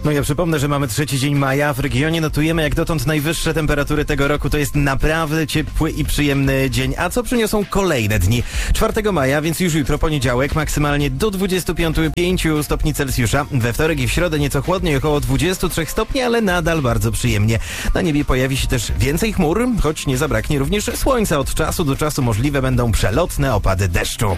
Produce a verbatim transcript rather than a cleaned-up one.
No ja przypomnę, że mamy trzeci dzień maja. W regionie notujemy jak dotąd najwyższe temperatury tego roku. To jest naprawdę ciepły i przyjemny dzień. A co przyniosą kolejne dni? czwartego maja, więc już jutro, poniedziałek, maksymalnie do dwudziestu pięciu stopni Celsjusza. We wtorek i w środę nieco chłodniej, około dwudziestu trzech stopni, ale nadal bardzo przyjemnie. Na niebie pojawi się też więcej chmur, choć nie zabraknie również słońca. Od czasu do czasu możliwe będą przelotne opady deszczu.